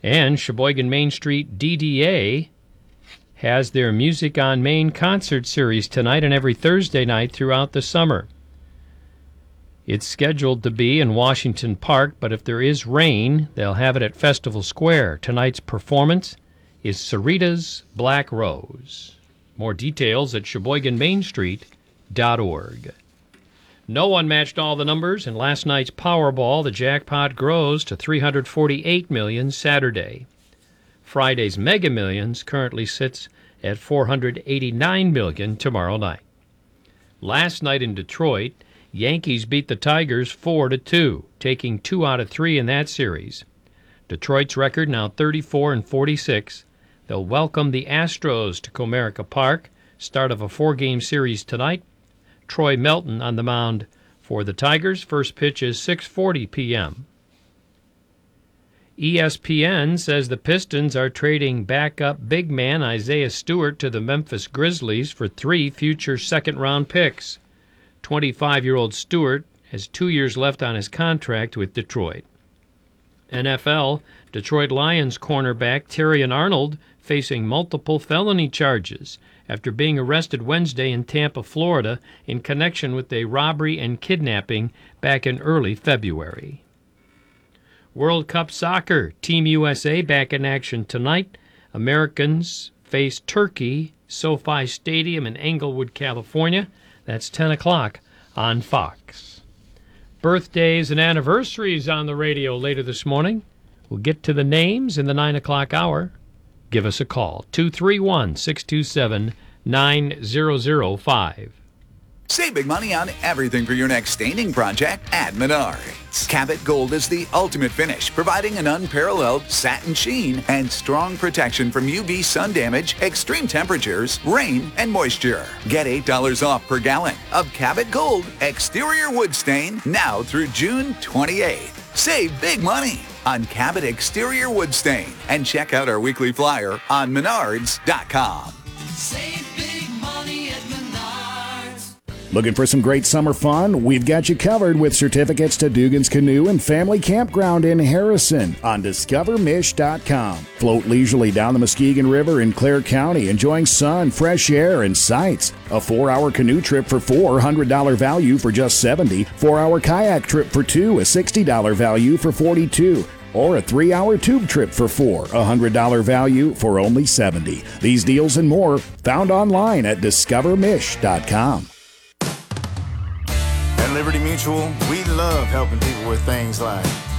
And Sheboygan Main Street DDA has their Music on Main concert series tonight and every Thursday night throughout the summer. It's scheduled to be in Washington Park, but if there is rain, they'll have it at Festival Square. Tonight's performance is Sarita's Black Rose. More details at SheboyganMainStreet.org. No one matched all the numbers in last night's Powerball. The jackpot grows to $348 million Saturday. Friday's Mega Millions currently sits at $489 million tomorrow night. Last night in Detroit, Yankees beat the Tigers 4-2, taking 2 out of 3 in that series. Detroit's record now 34-46. They'll welcome the Astros to Comerica Park. Start of a 4-game series tonight. Troy Melton on the mound for the Tigers. First pitch is 6:40 p.m. ESPN says the Pistons are trading backup big man Isaiah Stewart to the Memphis Grizzlies for 3 future second-round picks. 25-year-old Stewart has 2 years left on his contract with Detroit. NFL, Detroit Lions cornerback Terrion Arnold facing multiple felony charges after being arrested Wednesday in Tampa, Florida, in connection with a robbery and kidnapping back in early February. World Cup Soccer, Team USA back in action tonight. Americans face Turkey, SoFi Stadium in Englewood, California. That's 10 o'clock on Fox. Birthdays and anniversaries on the radio later this morning. We'll get to the names in the 9 o'clock hour. Give us a call, 231-627-9005. Save big money on everything for your next staining project at Menards. Cabot Gold is the ultimate finish, providing an unparalleled satin sheen and strong protection from UV sun damage, extreme temperatures, rain, and moisture. Get $8 off per gallon of Cabot Gold exterior wood stain now through June 28th. Save big money on Cabot exterior wood stain and check out our weekly flyer on Menards.com. Save big money at Menards. Looking for some great summer fun? We've got you covered with certificates to Dugan's Canoe and Family Campground in Harrison on DiscoverMish.com. Float leisurely down the Muskegon River in Clare County, enjoying sun, fresh air, and sights. A 4-hour canoe trip for $400 value for just $70. 4-hour kayak trip for 2, a $60 value for $42. Or a 3-hour tube trip for 4, $100 value for only $70. These deals and more found online at DiscoverMish.com. At Liberty Mutual, we love helping people with things like